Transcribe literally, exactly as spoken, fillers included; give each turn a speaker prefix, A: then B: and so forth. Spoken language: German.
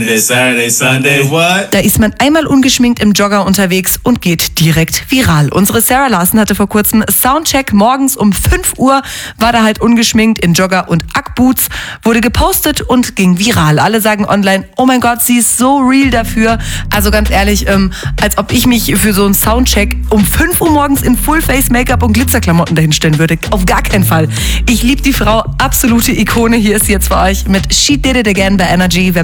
A: It's Saturday, Sunday, what?
B: Da ist man einmal ungeschminkt im Jogger unterwegs und geht direkt viral. Unsere Sarah Larsen hatte vor kurzem Soundcheck morgens um fünf Uhr, war da halt ungeschminkt in Jogger und Ackboots, wurde gepostet und ging viral. Alle sagen online, oh mein Gott, sie ist so real dafür. Also ganz ehrlich, ähm, als ob ich mich für so einen Soundcheck um fünf Uhr morgens in Full-Face-Make-up und Glitzerklamotten dahinstellen würde. Auf gar keinen Fall. Ich liebe die Frau, absolute Ikone. Hier ist sie jetzt für euch mit She Did It Again bei Energy.